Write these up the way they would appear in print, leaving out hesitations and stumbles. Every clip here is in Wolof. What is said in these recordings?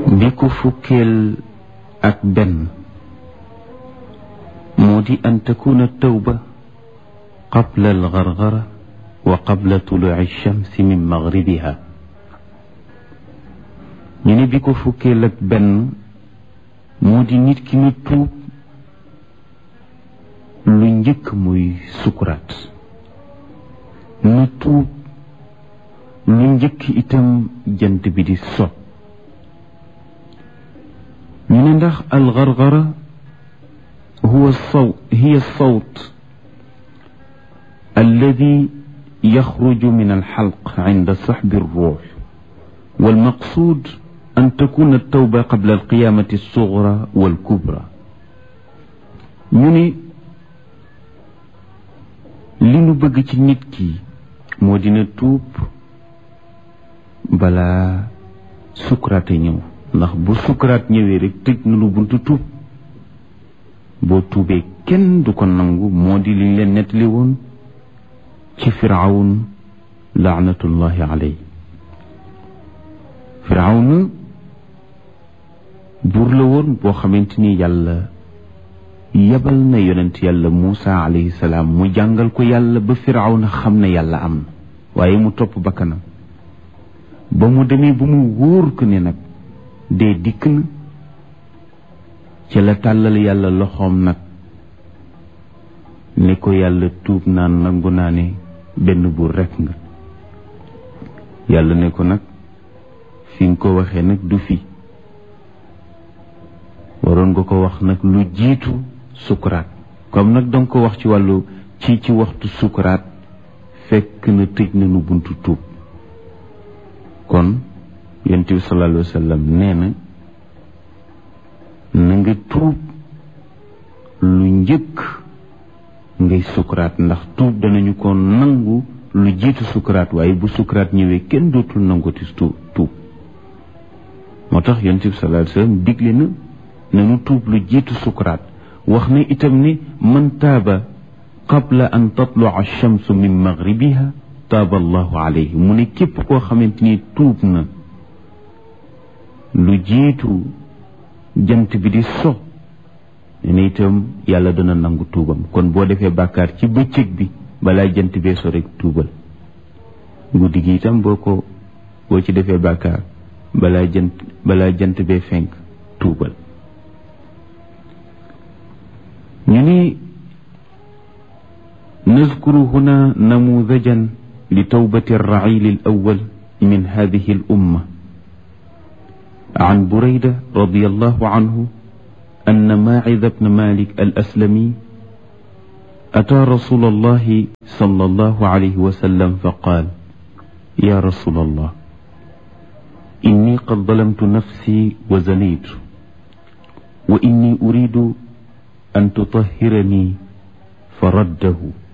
bi ko fukkeel ak benn moo di an takuna tawba qabla algargara wa qabla tuluci alchamsi min magribiha. ñu ne bi ko fukkeel ak benn moo di nit ki na tuub lu njëkk muy sukuraat, na tuub lu njëkk itam jant bi di so. ñu ne ndax algargara hiya alsawt alladi yaxruju min alxalq inda saxbi alruux, walmaqsuud an takuna altawba qabla alqiyaamati alsugra walkubra. ñu ne li nu bëgg ci nit ki moo dina tuub balaa sukuraate ñëw, ndax bu sukuraat ñëwee rek tëj na lu buntu tuub. boo tuubee kenn du ko nangu, moo di liñ leen nettali woon ci Firawun laanatullahi alayhi. Firawun buur la woon boo xamante ni yàlla yebal na yonent yàlla Muusa alayhi salaam mu jàngal ko yàlla ba Firawun xam ne yàlla am na, waaye mu topp bakkanam ba mu demee ba mu wóor ko ne nag dee dikk na, ci la tàllal yàlla loxoom nag ne ko yàlla tuub naan nangu naa ne benn buur rekk nga. yàlla ne ko nag fi nga ko waxee nag du fi, waroon nga ko wax nag lu jiitu sukuraat. comme nag danga ko wax ci wàllu ci waxtu sukuraat, fekk na tëj na nu buntu tuub. kon yonent bi sallallahu alayhi wa sallam nee na nga tuub lu njëkk ngay sukuraat, ndax tuub danañu ko nangu lu jiitu sukuraat, waaye bu sukuraat ñëwee kenn dootul nangoti tuub. moo tax yonent bi sallallahu alayhi wa sallam digle na nanu tuub lu jiitu sukuraat. wax na itam ne man taaba qabla an tatlua alchamsu min magribiha taaba allahu alayhi. mu ne képp koo xamante ni tuub na lu jiitu jant bi di so, ne itam yàlla dana nangu tuubam. kon boo defee bàkkaar ci bëccëg bi balaa jant bee so rek tuubal. guddi gi itam boo ci defee bàkkaar balaa jant bee fenk tuubal. ñu ni nazkuru huna namudajan li tawbati arrail alawal min hadihi al umma عن بريدة رضي الله عنه أن ماعذ بن مالك الأسلمي أتى رسول الله صلى الله عليه وسلم فقال: يا رسول الله، إني قد ظلمت نفسي وزنيت، وإني أريد أن تطهرني. فرده.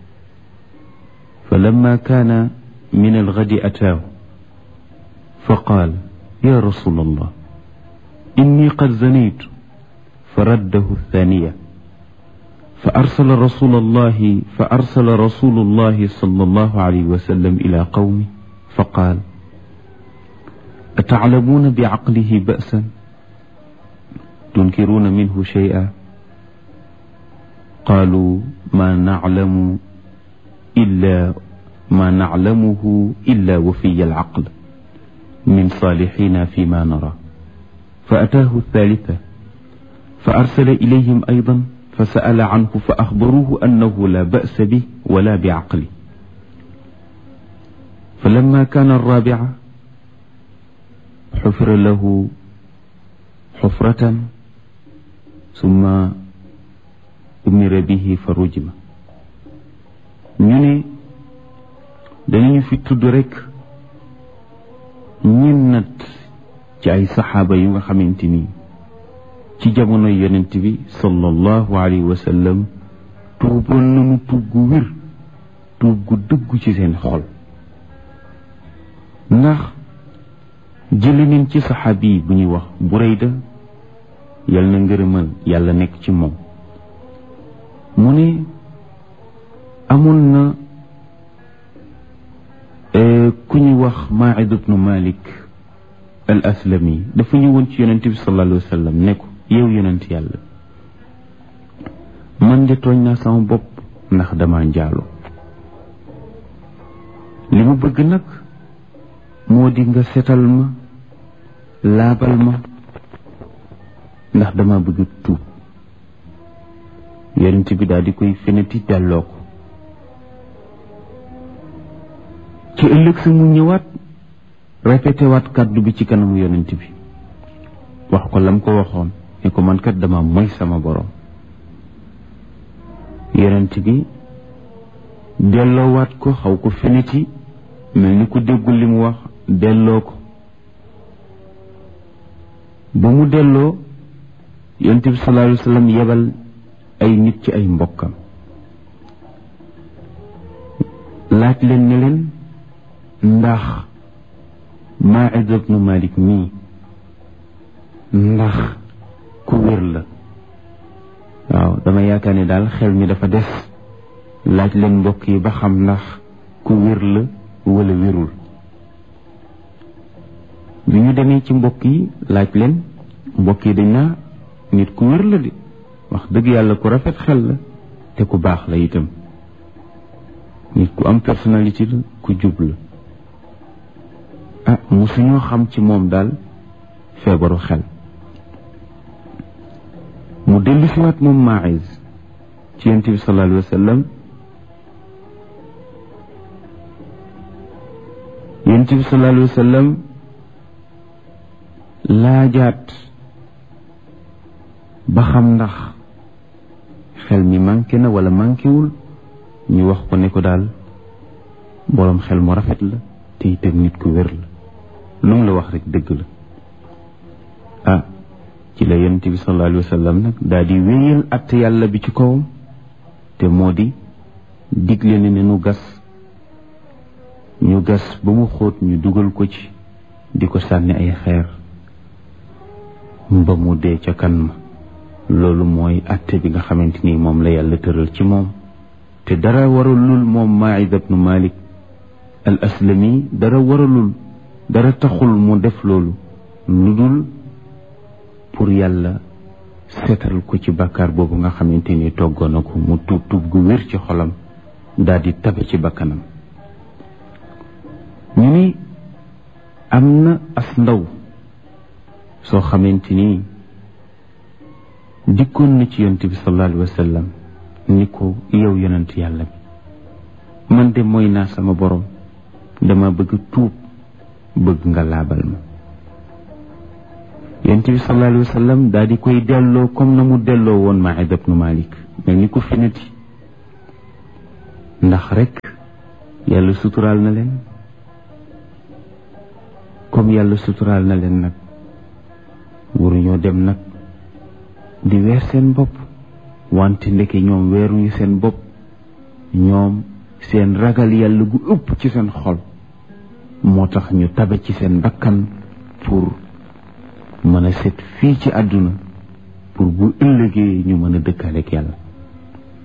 فلما كان من الغد أتاه فقال: يا رسول الله، إني قد زنيت. فرده الثانية. فأرسل رسول الله صلى الله عليه وسلم إلى قومه فقال: أتعلمون بعقله بأسا تنكرون منه شيئا؟ قالوا ما نعلمه إلا وفي العقل من صالحين فيما نرى. فأتاه الثالثة فأرسل إليهم أيضا فسأل عنه فأخبروه أنه لا بأس به ولا بعقله. فلما كان الرابعة حفر له حفرة ثم أمر به فرجم. ñu ne dañu fi tudd rekk ñennat ci ay saxaaba yu nga xamante ni ci jamono yonent bi sallallahu alayhi wa sallam tuuboon nañu tuub gu wér, tuub gu dëggu ci seen xol. ndax jële nañ ci saxaabi bu ñuy wax Burayda, yal na ngërëmal yàlla nekk ci moom, mu ne amoon na ku ñuy wax Maa'id ibnu Malik al aslami dafa ñëwoon ci yonent bi sallallahu alayhi wa sallam ne ko yow yonent yàlla man de tooñ naa sama bopp ndax dama njaalo li mu bëgg nag moo di nga setal ma laabal ma ndax dama bëgg tuub yonent bi daal di koy feneti delloo ko ci ëllëg sa mu ñëwaat répété waat kàddu bi ci kanamu yonent bi wax ko lam ko waxoon ne ko man kat dama moy sama borom yonent bi delloowaat ko xaw ko feneti mel ni ku déggul li mu wax delloo ko ba mu delloo yonent bi sallallahu alayhi wa sallam yebal ay nit ci ay mbokkam laaj leen ne leen ndax Maa'id ibnu Malik mii ndax ku wér la waaw dama yaakaar ne daal xel mi dafa des laaj leen mbokk yi ba xam ndax ku wér la wala wérul bi ñu demee ci mbokk yi laaj leen mbokk yi dañ naa nit ku wér la de wax dëgg yàlla ku rafet xel la te ku baax la itam nit ku am personnalité la ku jub la musuñoo xam ci moom daal feebaru xel mu dellu si waat moom Ma'iz ci yonent bi sallallahu alayhi wa sallam yonent bi sallallahu alayhi wa sallam laajaat ba xam ndax xel mi manqué na wala manquéwul ñu wax ko ne ko daal boroom xel mu rafet la te itam nit ku wér la lu mu la wax rek dëgg la ci la yonent bi sallallahu alayhi wa sallam nag daal di wéyal att yàlla bi ci kawam te moo di digle ne ñu gas ba mu xóot ñu dugal ko ci di ko sànni ay xeer ba mu dee ca kan ma loolu mooy atte bi nga xamante ni moom la yàlla tëral ci moom te dara waralul moom Maa'id ibnu Malik al aslami dara taxul mu def loolu lu dul pour yàlla seetal ko ci bàkkaar boobu nga xamante ni toggoon na ko mu tuub gu wér ci xolam daal di tabe ci bakkanam ñu ni am na as ndaw soo xamante ni dikkoon na ci yonent bi sallallahu alayhi wa sallam ni ko yow yonent yàlla bi man de mooy naa sama borom dama bëgg tuub bëgg nga laabal ma yonent bi sallallahu alayhi wa sallam daal di koy delloo comme na mu delloo woon Maa'id ibnu Malik mel ni ko feneti ndax rek yàlla suturaal na leen comme yàlla suturaal na leen nag waruñoo dem nag di weer seen bopp wante ndeke ñoom weeruñu seen bopp ñoom seen ragal yàlla gu ëpp ci seen xol moo tax ñu tabe ci seen bakkan pour mën a set fii ci àdduna pour bu ëllëgee ñu mën a dëkkaaleek yàlla